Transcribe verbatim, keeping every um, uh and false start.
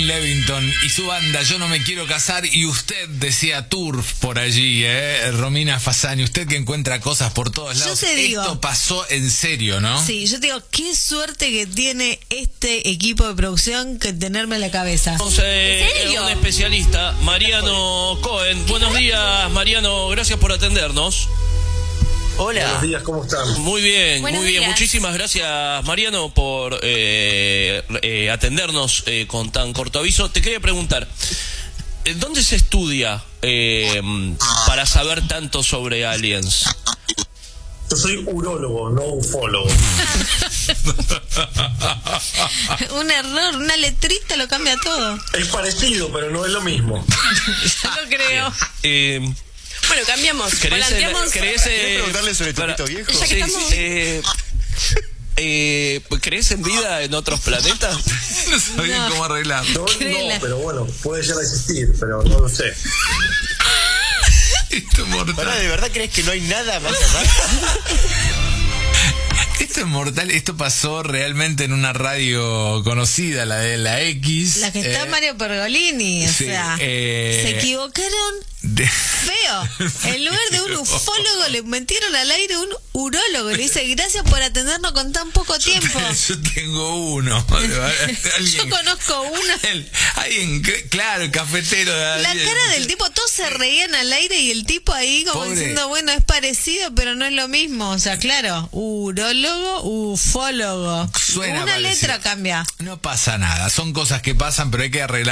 Levington y su banda Yo No Me Quiero Casar, y usted decía Turf por allí, ¿eh? Romina Fasani, usted que encuentra cosas por todos lados. Yo te digo, esto pasó en serio, ¿no? Sí, yo te digo, qué suerte que tiene este equipo de producción que tenerme en la cabeza. Entonces, eh, un especialista, Mariano Cohen. Buenos días, Mariano, gracias por atendernos. Hola. Buenos días, ¿cómo están? Muy bien, Buenos muy bien. días. Muchísimas gracias, Mariano, por eh, eh, atendernos eh, con tan corto aviso. Te quería preguntar, ¿dónde se estudia eh, para saber tanto sobre aliens? Yo soy urólogo, no ufólogo. Un error, una letrita lo cambia todo. Es parecido, pero no es lo mismo. Yo lo creo. Eh, Bueno, cambiamos. ¿Querés, Planteamos... ¿querés, ¿Querés eh, preguntarle sobre tu para- pito viejo? Ya que Sí, estamos- sí, eh, eh, ¿crees en vida en otros planetas? No sabían No. cómo arreglar. No, Créela. no, pero bueno, puede llegar a existir, pero no lo sé. Esto es mortal. Pará, ¿de verdad crees que no hay nada más allá? Esto es mortal. Esto pasó realmente en una radio conocida, la de la X. La que está eh, Mario Pergolini, o sí, sea, eh, se equivocaron de- feo. En lugar de un ufólogo le metieron al aire un urólogo. Le dice, gracias por atendernos con tan poco tiempo. Yo tengo uno. Yo conozco uno. El- alguien, cre- claro, el cafetero. de La alguien. cara del tipo, todos se reían al aire y el tipo ahí como Pobre. diciendo, bueno, es parecido, pero no es lo mismo. O sea, claro, urólogo, ufólogo. Suena Una parecido. letra cambia. No pasa nada, son cosas que pasan, pero hay que arreglar.